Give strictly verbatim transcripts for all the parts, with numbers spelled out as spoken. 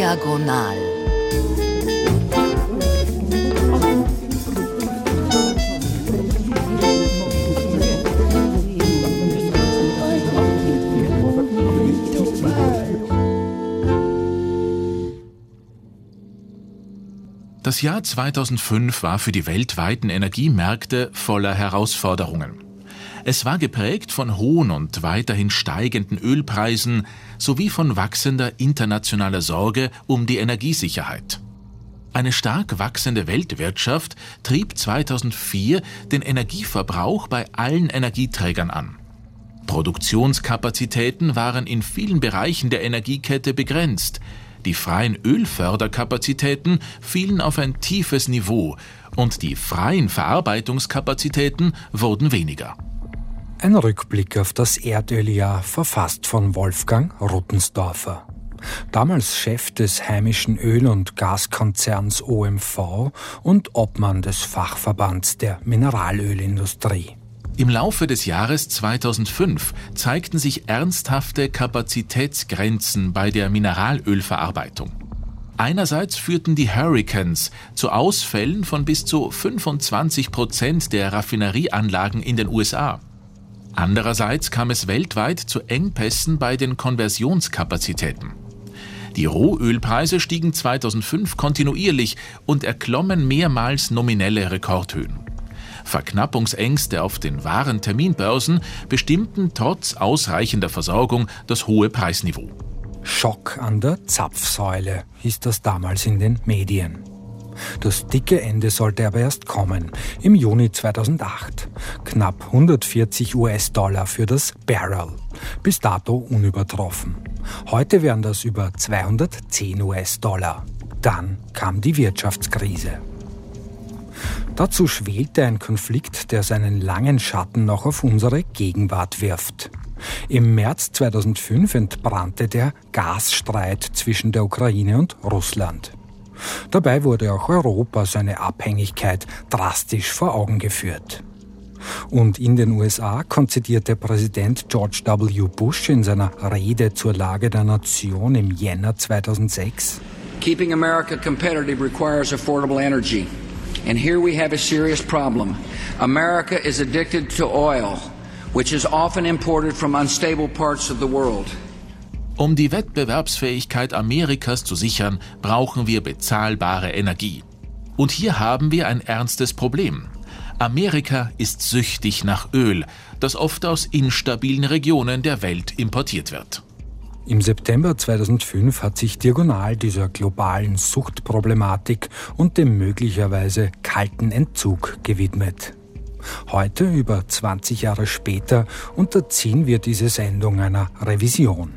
Diagonal. Das Jahr zweitausendfünf war für die weltweiten Energiemärkte voller Herausforderungen. Es war geprägt von hohen und weiterhin steigenden Ölpreisen sowie von wachsender internationaler Sorge um die Energiesicherheit. Eine stark wachsende Weltwirtschaft trieb zweitausendvier den Energieverbrauch bei allen Energieträgern an. Produktionskapazitäten waren in vielen Bereichen der Energiekette begrenzt. Die freien Ölförderkapazitäten fielen auf ein tiefes Niveau und die freien Verarbeitungskapazitäten wurden weniger. Ein Rückblick auf das Erdöljahr, verfasst von Wolfgang Ruttensdorfer. Damals Chef des heimischen Öl- und Gaskonzerns O M V und Obmann des Fachverbands der Mineralölindustrie. Im Laufe des Jahres zweitausendfünf zeigten sich ernsthafte Kapazitätsgrenzen bei der Mineralölverarbeitung. Einerseits führten die Hurricanes zu Ausfällen von bis zu fünfundzwanzig Prozent der Raffinerieanlagen in den U S A. Andererseits kam es weltweit zu Engpässen bei den Konversionskapazitäten. Die Rohölpreise stiegen zweitausendfünf kontinuierlich und erklommen mehrmals nominelle Rekordhöhen. Verknappungsängste auf den Warenterminbörsen bestimmten trotz ausreichender Versorgung das hohe Preisniveau. Schock an der Zapfsäule hieß das damals in den Medien. Das dicke Ende sollte aber erst kommen, im Juni zweitausendacht. Knapp hundertvierzig US-Dollar für das Barrel, bis dato unübertroffen. Heute wären das über zweihundertzehn US-Dollar. Dann kam die Wirtschaftskrise. Dazu schwelte ein Konflikt, der seinen langen Schatten noch auf unsere Gegenwart wirft. Im März zweitausendfünf entbrannte der Gasstreit zwischen der Ukraine und Russland. Dabei wurde auch Europa seine Abhängigkeit drastisch vor Augen geführt. Und in den U S A konzidierte Präsident George W. Bush in seiner Rede zur Lage der Nation im Jänner zweitausendsechs: Keeping America competitive requires affordable energy. And here we have a serious problem. America is addicted to oil, which is often imported from unstable parts of the world. Um die Wettbewerbsfähigkeit Amerikas zu sichern, brauchen wir bezahlbare Energie. Und hier haben wir ein ernstes Problem. Amerika ist süchtig nach Öl, das oft aus instabilen Regionen der Welt importiert wird. Im September zweitausendfünf hat sich Diagonal dieser globalen Suchtproblematik und dem möglicherweise kalten Entzug gewidmet. Heute, über zwanzig Jahre später, unterziehen wir diese Sendung einer Revision.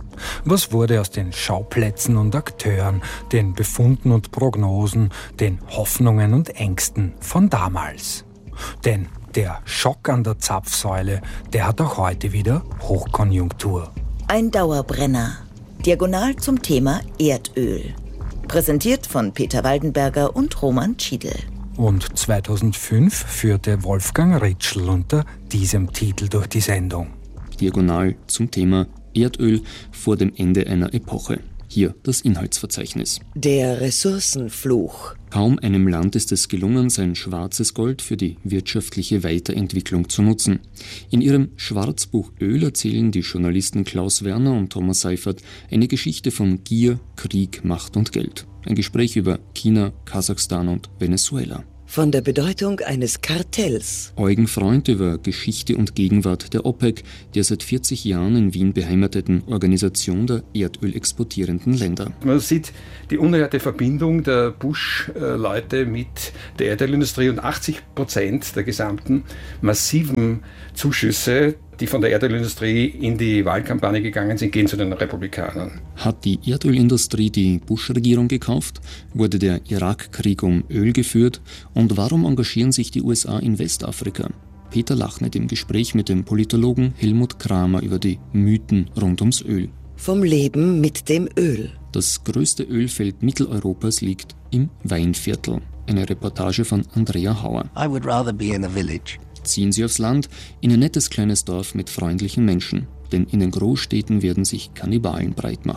Was wurde aus den Schauplätzen und Akteuren, den Befunden und Prognosen, den Hoffnungen und Ängsten von damals? Denn der Schock an der Zapfsäule, der hat auch heute wieder Hochkonjunktur. Ein Dauerbrenner. Diagonal zum Thema Erdöl. Präsentiert von Peter Waldenberger und Roman Schiedl. Und zweitausendfünf führte Wolfgang Ritschl unter diesem Titel durch die Sendung. Diagonal zum Thema Erdöl vor dem Ende einer Epoche. Hier das Inhaltsverzeichnis. Der Ressourcenfluch. Kaum einem Land ist es gelungen, sein schwarzes Gold für die wirtschaftliche Weiterentwicklung zu nutzen. In ihrem Schwarzbuch Öl erzählen die Journalisten Klaus Werner und Thomas Seifert eine Geschichte von Gier, Krieg, Macht und Geld. Ein Gespräch über China, Kasachstan und Venezuela. Von der Bedeutung eines Kartells. Eugen Freund über Geschichte und Gegenwart der OPEC, der seit vierzig Jahren in Wien beheimateten Organisation der Erdöl exportierenden Länder. Man sieht die unerhörte Verbindung der Bush-Leute mit der Erdölindustrie und achtzig Prozent der gesamten massiven Zuschüsse, die von der Erdölindustrie in die Wahlkampagne gegangen sind, gehen zu den Republikanern. Hat die Erdölindustrie die Bush-Regierung gekauft? Wurde der Irakkrieg um Öl geführt? Und warum engagieren sich die U S A in Westafrika? Peter Lachnet im Gespräch mit dem Politologen Helmut Kramer über die Mythen rund ums Öl. Vom Leben mit dem Öl. Das größte Ölfeld Mitteleuropas liegt im Weinviertel. Eine Reportage von Andrea Hauer. I would rather be in a village. Ziehen Sie aufs Land, in ein nettes kleines Dorf mit freundlichen Menschen. Denn in den Großstädten werden sich Kannibalen breit machen.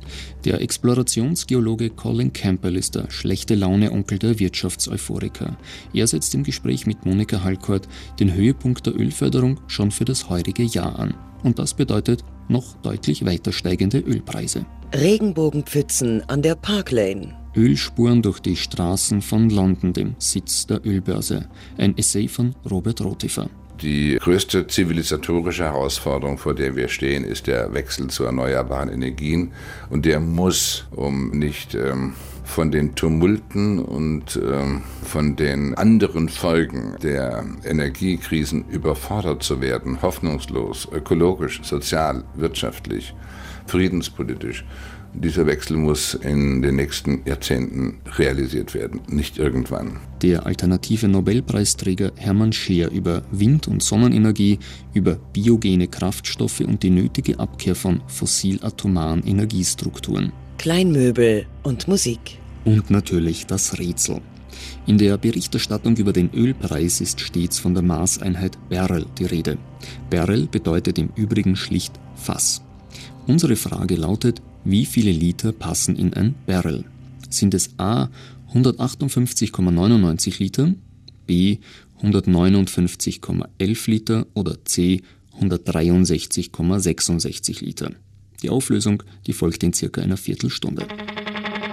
Der Explorationsgeologe Colin Campbell ist der schlechte Laune-Onkel der Wirtschaftseuphoriker. Er setzt im Gespräch mit Monika Halkort den Höhepunkt der Ölförderung schon für das heurige Jahr an. Und das bedeutet noch deutlich weiter steigende Ölpreise. Regenbogenpfützen an der Park Lane. Ölspuren durch die Straßen von London, dem Sitz der Ölbörse. Ein Essay von Robert Rotifer. Die größte zivilisatorische Herausforderung, vor der wir stehen, ist der Wechsel zu erneuerbaren Energien. Und der muss, um nicht ähm, von den Tumulten und ähm, von den anderen Folgen der Energiekrisen überfordert zu werden, hoffnungslos, ökologisch, sozial, wirtschaftlich, friedenspolitisch. Dieser Wechsel muss in den nächsten Jahrzehnten realisiert werden, nicht irgendwann. Der alternative Nobelpreisträger Hermann Scheer über Wind- und Sonnenenergie, über biogene Kraftstoffe und die nötige Abkehr von fossil-atomaren Energiestrukturen. Kleinmöbel und Musik. Und natürlich das Rätsel. In der Berichterstattung über den Ölpreis ist stets von der Maßeinheit Barrel die Rede. Barrel bedeutet im Übrigen schlicht Fass. Unsere Frage lautet, wie viele Liter passen in ein Barrel? Sind es A hundertachtundfünfzig Komma neunundneunzig Liter, B hundertneunundfünfzig Komma elf Liter oder C hundertdreiundsechzig Komma sechsundsechzig Liter? Die Auflösung, die folgt in circa einer Viertelstunde.